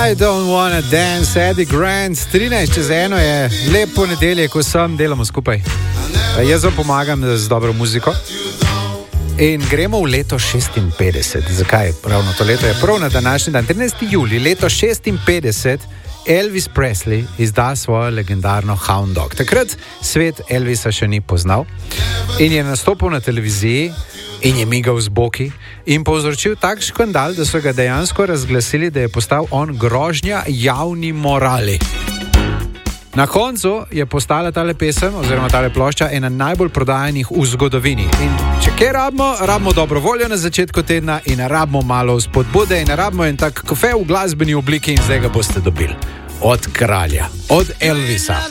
I don't wanna dance, Eddie Grant, 13:01 je lep ponedeljek, ko sem, delamo skupaj. Jaz vam pomagam z dobro muziko. In gremo v leto 56. Zakaj? Ravno to leto je prav na današnji dan, 13. julij, leto 56, Elvis Presley izda svojo legendarno Hound Dog. Takrat svet Elvisa še ni poznal in je nastopil na televiziji in je migal z boki in povzročil tak škandal, da so ga dejansko razglasili, da je postal on grožnja javni morali. Na koncu je postala tale pesem oziroma tale plošča ena najbolj prodajanih v zgodovini. In če kaj rabimo dobro voljo na začetku tedna in rabimo malo spodbude in rabimo en tak kafe v glasbeni obliki in zdaj ga boste dobili. Od kralja, od Elvisa.